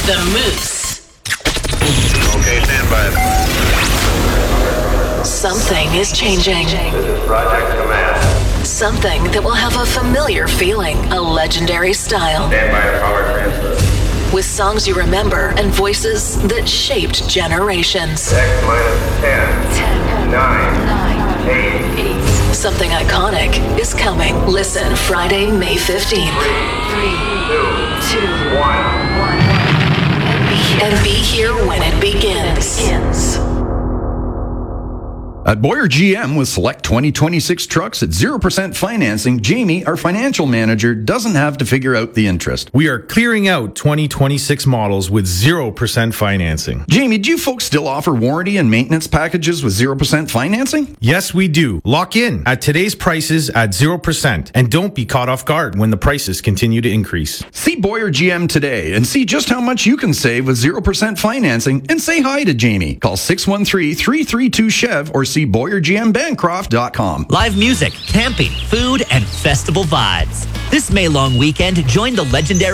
The Moose. Okay, stand by. Something is changing. This is Project Command. Something that will have a familiar feeling, a legendary style. Stand by to power transfer. With songs you remember and voices that shaped generations. X minus 10, 9, 8. Something iconic is coming. Listen Friday, May 15th. 3, 2, 1. And be here when it begins. At Boyer GM with select 2026 trucks at 0% financing, Jamie, our financial manager, doesn't have to figure out the interest. We are clearing out 2026 models with 0% financing. Jamie, do you folks still offer warranty and maintenance packages with 0% financing? Yes, we do. Lock in at today's prices at 0% and don't be caught off guard when the prices continue to increase. See Boyer GM today and see just how much you can save with 0% financing and say hi to Jamie. Call 613-332-CHEV or see BoyerGMBancroft.com. Live music, camping, food, and festival vibes. This May long weekend, join the legendary